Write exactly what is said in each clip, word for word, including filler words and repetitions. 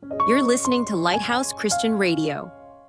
You're listening to Lighthouse Christian Radio.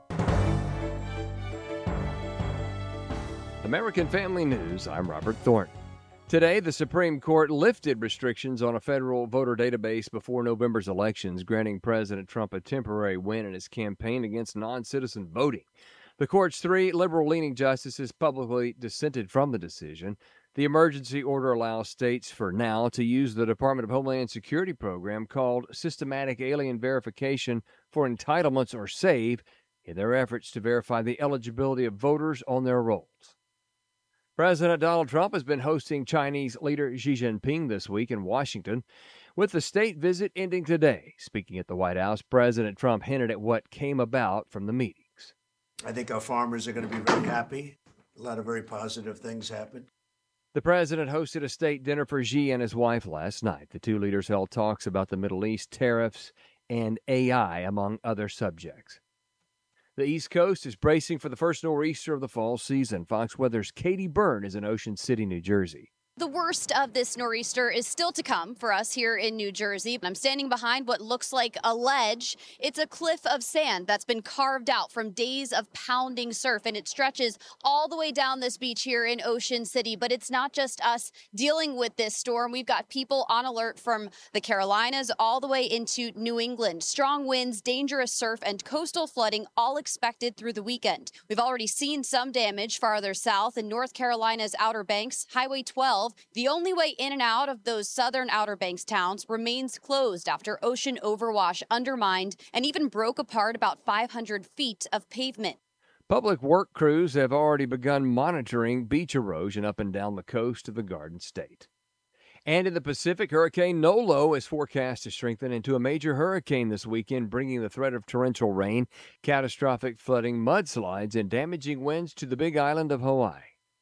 American Family News, I'm Robert Thornton. Today, the Supreme Court lifted restrictions on a federal voter database before November's elections, granting President Trump a temporary win in his campaign against non-citizen voting. The court's three liberal-leaning justices publicly dissented from the decision. The emergency order allows states, for now, to use the Department of Homeland Security program called Systematic Alien Verification for Entitlements, or SAVE, in their efforts to verify the eligibility of voters on their rolls. President Donald Trump has been hosting Chinese leader Xi Jinping this week in Washington, with the state visit ending today. Speaking at the White House, President Trump hinted at what came about from the meetings. I think our farmers are going to be very happy. A lot of very positive things happened. The president hosted a state dinner for Xi and his wife last night. The two leaders held talks about the Middle East, tariffs, and A I, among other subjects. The East Coast is bracing for the first nor'easter of the fall season. Fox Weather's Katie Byrne is in Ocean City, New Jersey. The worst of this nor'easter is still to come for us here in New Jersey. I'm standing behind what looks like a ledge. It's a cliff of sand that's been carved out from days of pounding surf, and it stretches all the way down this beach here in Ocean City. But it's not just us dealing with this storm. We've got people on alert from the Carolinas all the way into New England. Strong winds, dangerous surf, and coastal flooding all expected through the weekend. We've already seen some damage farther south in North Carolina's Outer Banks. Highway twelve, the only way in and out of those southern Outer Banks towns, remains closed after ocean overwash undermined and even broke apart about five hundred feet of pavement. Public work crews have already begun monitoring beach erosion up and down the coast of the Garden State. And in the Pacific, Hurricane Nolo is forecast to strengthen into a major hurricane this weekend, bringing the threat of torrential rain, catastrophic flooding, mudslides, and damaging winds to the Big Island of Hawaii.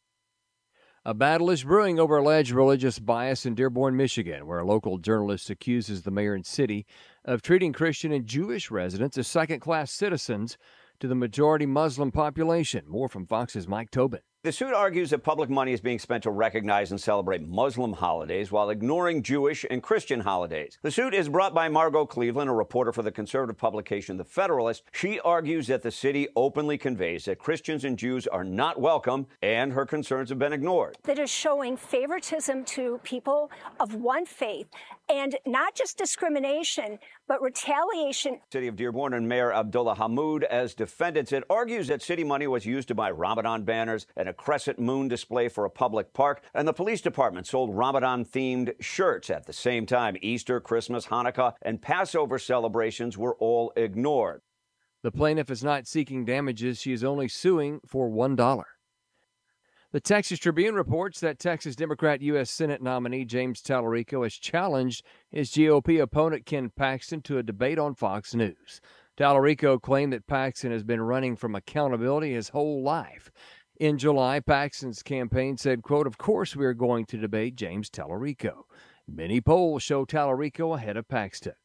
A battle is brewing over alleged religious bias in Dearborn, Michigan, where a local journalist accuses the mayor and city of treating Christian and Jewish residents as second-class citizens to the majority Muslim population. More from Fox's Mike Tobin. The suit argues that public money is being spent to recognize and celebrate Muslim holidays while ignoring Jewish and Christian holidays. The suit is brought by Margot Cleveland, a reporter for the conservative publication The Federalist. She argues that the city openly conveys that Christians and Jews are not welcome, and her concerns have been ignored. That is showing favoritism to people of one faith, and not just discrimination, but retaliation. City of Dearborn and Mayor Abdullah Hammoud as defendants. It argues that city money was used to buy Ramadan banners and a crescent moon display for a public park, and the police department sold Ramadan-themed shirts. At the same time, Easter, Christmas, Hanukkah, and Passover celebrations were all ignored. The plaintiff is not seeking damages. She is only suing for one dollar. The Texas Tribune reports that Texas Democrat U S Senate nominee James Tallarico has challenged his G O P opponent Ken Paxton to a debate on Fox News. Tallarico claimed that Paxton has been running from accountability his whole life. In July, Paxton's campaign said, quote, "Of course we are going to debate James Tallarico." Many polls show Tallarico ahead of Paxton.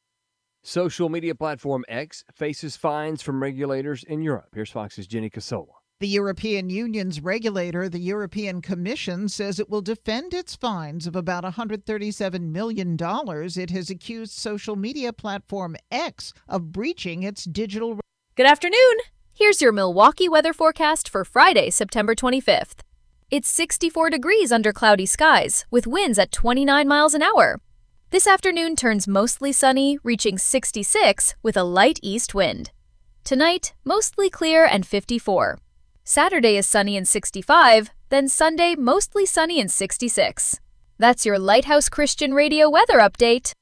Social media platform X faces fines from regulators in Europe. Here's Fox's Jenny Casola. The European Union's regulator, the European Commission, says it will defend its fines of about one hundred thirty-seven million dollars. It has accused social media platform X of breaching its digital. Good afternoon. Here's your Milwaukee weather forecast for Friday, September twenty-fifth. It's sixty-four degrees under cloudy skies, with winds at twenty-nine miles an hour. This afternoon turns mostly sunny, reaching sixty-six with a light east wind. Tonight, mostly clear and fifty-four. Saturday is sunny and sixty-five, then Sunday mostly sunny and sixty-six. That's your Lighthouse Christian Radio weather update.